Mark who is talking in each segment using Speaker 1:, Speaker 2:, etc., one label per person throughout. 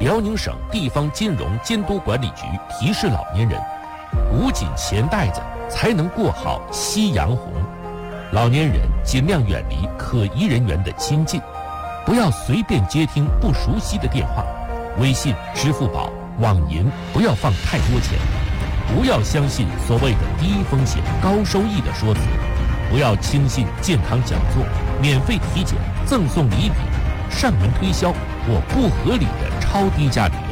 Speaker 1: 辽宁省地方金融监督管理局提示老年人，捂紧钱袋子才能过好夕阳红。老年人尽量远离可疑人员的亲近，不要随便接听不熟悉的电话，微信、支付宝、网银不要放太多钱，不要相信所谓的低风险高收益的说辞，不要轻信健康讲座、免费体检、赠送礼品、上门推销或不合理的超低价旅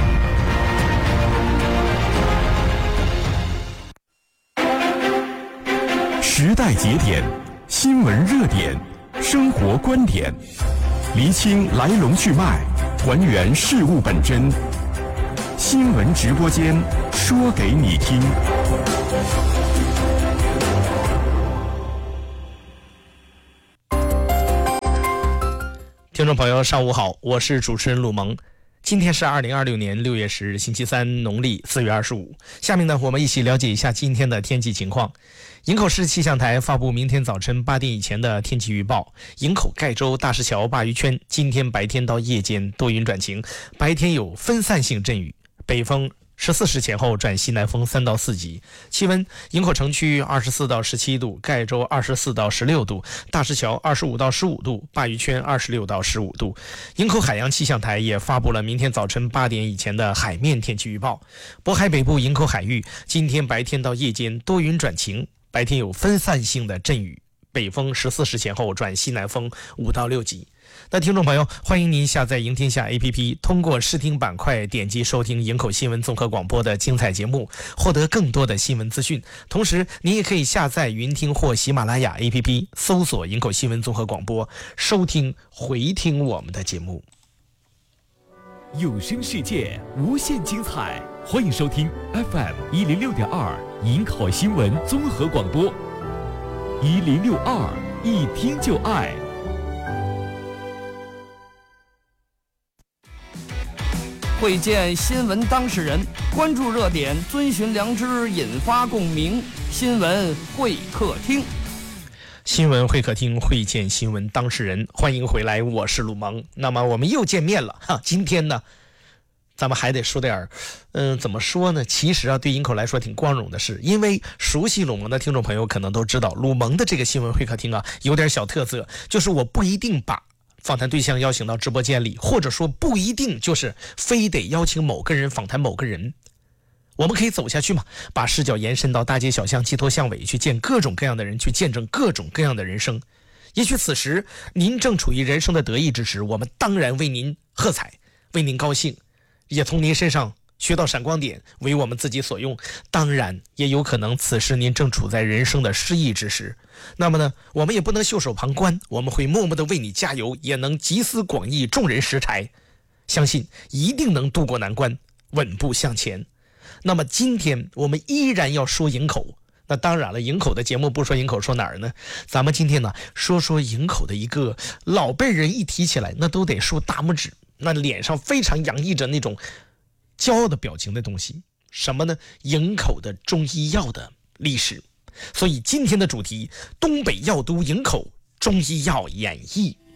Speaker 2: 游。时代节点，新闻热点，生活观点，厘清来龙去脉，还原事物本真。新闻直播间，说给你听。
Speaker 3: 听众朋友上午好，我是主持人陆萌。今天是2026年6月10日星期三，农历4月25。下面呢，我们一起了解一下今天的天气情况。营口市气象台发布明天早晨8点以前的天气预报：营口、盖州、大石桥、鲅鱼圈，今天白天到夜间多云转晴，白天有分散性阵雨，北风14时前后转西南风3到4级。气温：营口城区24到17度，盖州24到16度，大石桥25到15度，鲅鱼圈26到15度。营口海洋气象台也发布了明天早晨8点以前的海面天气预报：渤海北部营口海域，今天白天到夜间多云转晴，白天有分散性的阵雨，北风14时前后转西南风5到6级。那听众朋友，欢迎您下载赢天下 APP， 通过视听板块点击收听营口新闻综合广播的精彩节目，获得更多的新闻资讯。同时您也可以下载云听或喜马拉雅 APP， 搜索营口新闻综合广播，收听回听我们的节目。
Speaker 4: 有声世界无限精彩，欢迎收听 FM 106.2营口新闻综合广播，1062一听就爱。
Speaker 5: 会见新闻当事人，关注热点，遵循良知，引发共鸣。新闻会客厅，
Speaker 3: 新闻会客厅会见新闻当事人，欢迎回来，我是鲁萌。那么我们又见面了哈，今天呢，咱们还得说点怎么说呢？其实啊，对营口来说挺光荣的事，因为熟悉鲁萌的听众朋友可能都知道，鲁萌的这个新闻会客厅啊，有点小特色，就是我不一定把访谈对象邀请到直播间里，或者说不一定就是非得邀请某个人访谈某个人，我们可以走下去嘛，把视角延伸到大街小巷，街头巷尾，去见各种各样的人，去见证各种各样的人生。也许此时您正处于人生的得意之时，我们当然为您喝彩，为您高兴，也从您身上学到闪光点，为我们自己所用。当然也有可能此时您正处在人生的失意之时，那么呢，我们也不能袖手旁观，我们会默默地为你加油，也能集思广益，众人拾柴，相信一定能渡过难关，稳步向前。那么今天我们依然要说营口，那当然了，营口的节目不说营口说哪儿呢？咱们今天呢说说营口的一个老辈人一提起来那都得竖大拇指，那脸上非常洋溢着那种骄傲的表情的东西，什么呢？营口的中医药的历史。所以今天的主题，东北药都营口中医药演绎。